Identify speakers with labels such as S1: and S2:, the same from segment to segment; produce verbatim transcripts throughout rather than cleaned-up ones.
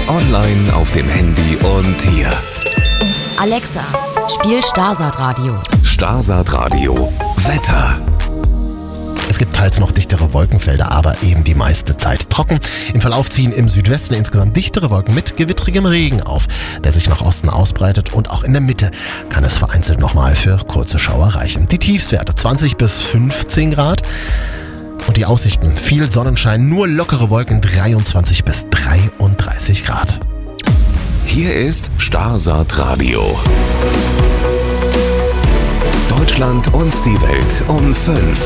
S1: online, auf dem Handy und hier.
S2: Alexa, spiel Starsat Radio.
S1: Starsat Radio. Wetter.
S3: Es gibt teils noch dichtere Wolkenfelder, aber eben die meiste Zeit trocken. Im Verlauf ziehen im Südwesten insgesamt dichtere Wolken mit gewittrigem Regen auf, der sich nach Osten ausbreitet, und auch in der Mitte kann es vereinzelt nochmal für kurze Schauer reichen. Die Tiefstwerte zwanzig bis fünfzehn Grad und die Aussichten viel Sonnenschein, nur lockere Wolken dreiundzwanzig bis dreiunddreißig Grad.
S1: Hier ist Starsat Radio. Deutschland und die Welt um fünf.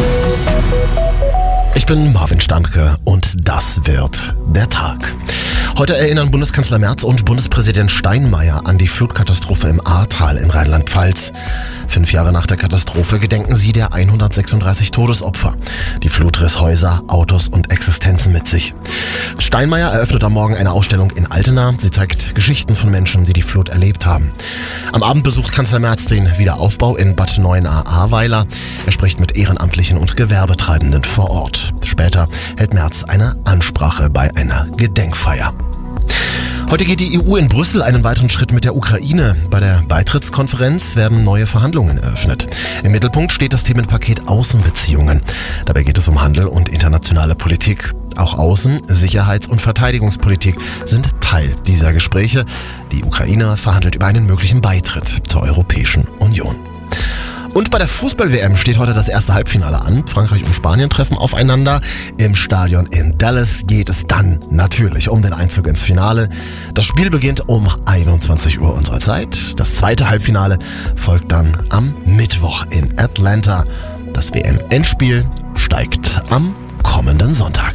S3: Ich bin Marvin Standke und das wird der Tag. Heute erinnern Bundeskanzler Merz und Bundespräsident Steinmeier an die Flutkatastrophe im Ahrtal in Rheinland-Pfalz. Fünf Jahre nach der Katastrophe gedenken sie der hundertsechsunddreißig Todesopfer. Die Flut riss Häuser, Autos und Existenzen mit sich. Steinmeier eröffnet am Morgen eine Ausstellung in Altena. Sie zeigt Geschichten von Menschen, die die Flut erlebt haben. Am Abend besucht Kanzler Merz den Wiederaufbau in Bad Neuenahr-Ahrweiler. Er spricht mit Ehrenamtlichen und Gewerbetreibenden vor Ort. Später hält Merz eine Ansprache bei einer Gedenkfeier. Heute geht die E U in Brüssel einen weiteren Schritt mit der Ukraine. Bei der Beitrittskonferenz werden neue Verhandlungen eröffnet. Im Mittelpunkt steht das Themenpaket Außenbeziehungen. Dabei geht es um Handel und internationale Politik. Auch Außen-, Sicherheits- und Verteidigungspolitik sind Teil dieser Gespräche. Die Ukraine verhandelt über einen möglichen Beitritt zur Europäischen Union. Und bei der Fußball-W M steht heute das erste Halbfinale an. Frankreich und Spanien treffen aufeinander. Im Stadion in Dallas geht es dann natürlich um den Einzug ins Finale. Das Spiel beginnt um einundzwanzig Uhr unserer Zeit. Das zweite Halbfinale folgt dann am Mittwoch in Atlanta. Das W M-Endspiel steigt am kommenden Sonntag.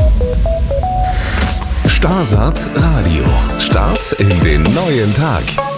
S1: Starsat Radio. Start in den neuen Tag.